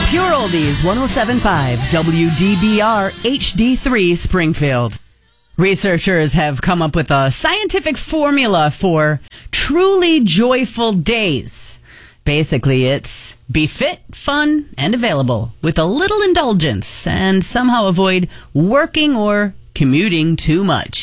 Pure Oldies 107.5 WDBR HD3 Springfield. Researchers have come up with a scientific formula for truly joyful days. Basically, it's be fit, fun, and available with a little indulgence and somehow avoid working or commuting too much.